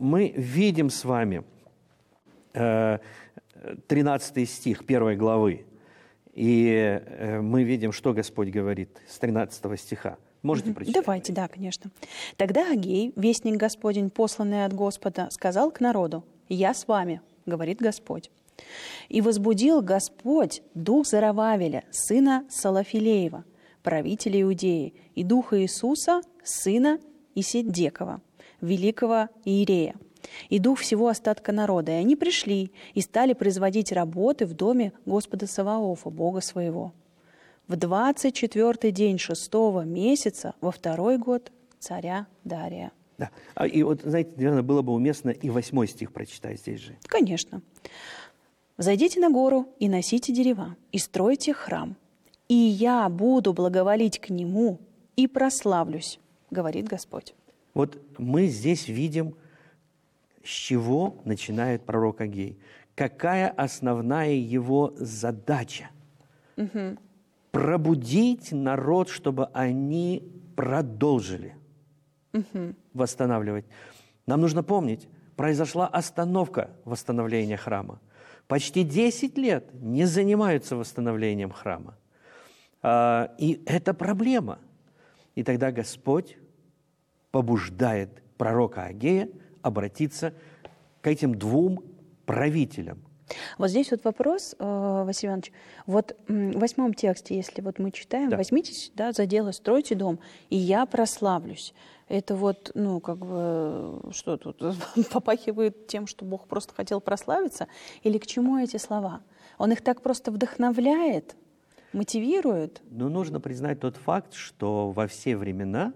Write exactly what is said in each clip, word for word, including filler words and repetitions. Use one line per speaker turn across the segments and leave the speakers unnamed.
мы видим с вами тринадцатый стих первой главы, и мы видим, что Господь говорит с тринадцатого стиха. Можете прочитать?
Давайте, да, конечно. «Тогда Агей, вестник Господень, посланный от Господа, сказал к народу: „Я с вами, говорит Господь. И возбудил Господь дух Зарававеля, сына Салафилеева, правителя Иудеи, и духа Иисуса, сына Исидекова, великого иерея, и дух всего остатка народа. И они пришли и стали производить работы в доме Господа Саваофа, Бога своего. В двадцать четвёртый день шестого месяца, во второй год царя Дария».
Да. И вот, знаете, наверное, было бы уместно и восьмой стих прочитать здесь же.
Конечно. «Взойдите на гору и носите дерева, и стройте храм, и я буду благоволить к нему и прославлюсь, говорит Господь».
Вот мы здесь видим, с чего начинает пророк Агей. Какая основная его задача?
Угу.
Пробудить народ, чтобы они продолжили
угу.
восстанавливать. Нам нужно помнить, произошла остановка восстановления храма. Почти десять лет не занимаются восстановлением храма. И это проблема. И тогда Господь побуждает пророка Агея обратиться к этим двум правителям.
Вот здесь вот вопрос, Василий Иванович. Вот в восьмом тексте, если вот мы читаем, да. «Возьмитесь, да, за дело, стройте дом, и я прославлюсь». Это вот, ну, как бы, что тут, попахивает тем, что Бог просто хотел прославиться? Или к чему эти слова? Он их так просто вдохновляет, мотивирует?
Ну, нужно признать тот факт, что во все времена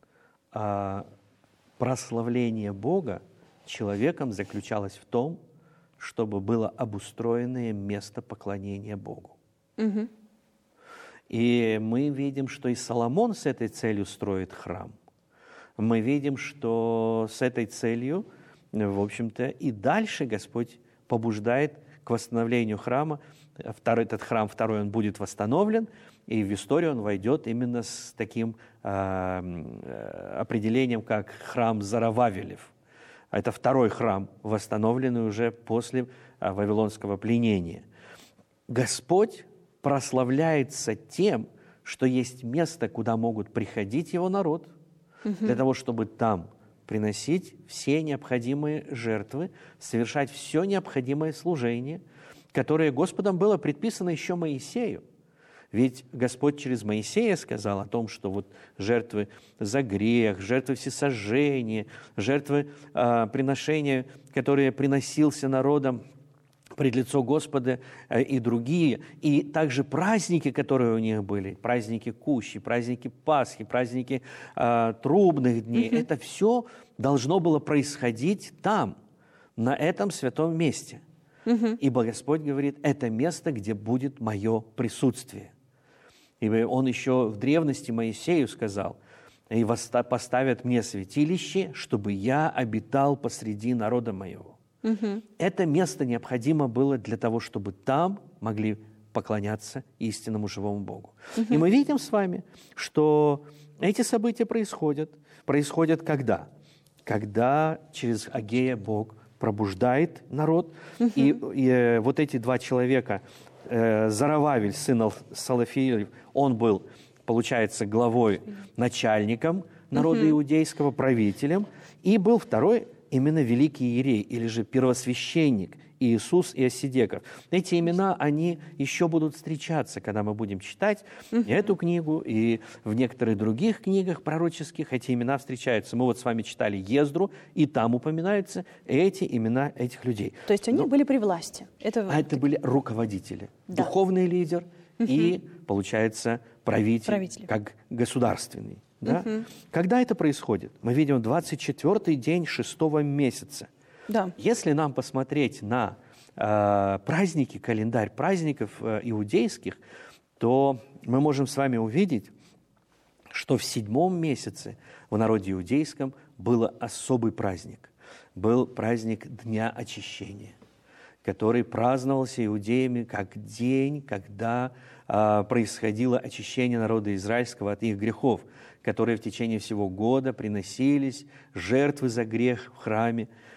а, прославление Бога человеком заключалось в том, чтобы было обустроенное место поклонения Богу.
Угу.
И мы видим, что и Соломон с этой целью строит храм. Мы видим, что с этой целью, в общем-то, и дальше Господь побуждает к восстановлению храма. Второй, этот храм, второй, он будет восстановлен, и в историю он войдет именно с таким э, определением, как храм Зарававелев. Это второй храм, восстановленный уже после а, вавилонского пленения. Господь прославляется тем, что есть место, куда могут приходить его народ, угу. для того, чтобы там приносить все необходимые жертвы, совершать все необходимое служение, которое Господом было предписано еще Моисею. Ведь Господь через Моисея сказал о том, что вот жертвы за грех, жертвы всесожжения, жертвы э, приношения, которые приносился народом пред лицо Господа э, и другие, и также праздники, которые у них были, праздники Кущи, праздники Пасхи, праздники э, трубных дней, mm-hmm. это все должно было происходить там, на этом святом месте. Mm-hmm. Ибо Господь говорит, это место, где будет мое присутствие. Ибо он еще в древности Моисею сказал, и поставят мне святилище, чтобы я обитал посреди народа моего. Угу. Это место необходимо было для того, чтобы там могли поклоняться истинному живому Богу. Угу. И мы видим с вами, что эти события происходят. Происходят когда? Когда через Агея Бог пробуждает народ, угу. и, и вот эти два человека, э, Зарававель, сын Салафилев, он был, получается, главой, начальником народа угу. иудейского, правителем, и был второй именно великий иерей, или же первосвященник Иисус Иосидеков. Эти имена, они еще будут встречаться, когда мы будем читать угу. эту книгу, и в некоторых других книгах пророческих эти имена встречаются. Мы вот с вами читали Ездру, и там упоминаются эти имена этих людей.
То есть они
Но,
были при власти? Это...
А это были руководители, да. духовный лидер угу. и, получается, правитель, правитель. как государственный. Да? Угу. Когда это происходит? Мы видим двадцать четвёртый день шестого месяца.
Да.
Если нам посмотреть на э, праздники, календарь праздников э, иудейских, то мы можем с вами увидеть, что в седьмом месяце в народе иудейском был особый праздник. Был праздник Дня Очищения, который праздновался иудеями как день, когда э, происходило очищение народа израильского от их грехов, которые в течение всего года приносились, жертвы за грех в храме.